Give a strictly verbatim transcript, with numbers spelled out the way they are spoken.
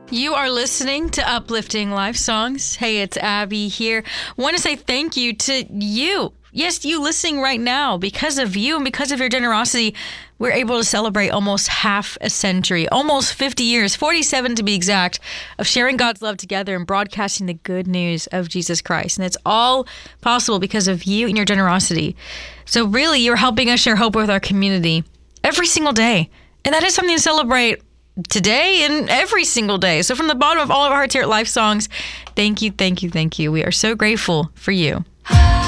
You are listening to Uplifting Life Songs. Hey, it's Abby here. Want to say thank you to you. Yes, you listening right now. Because of you and because of your generosity, we're able to celebrate almost half a century, almost fifty years, forty-seven to be exact, of sharing God's love together and broadcasting the good news of Jesus Christ. And it's all possible because of you and your generosity. So really, you're helping us share hope with our community every single day. And that is something to celebrate today and every single day. So from the bottom of all of our hearts here at Life Songs, thank you, thank you, thank you. We are so grateful for you.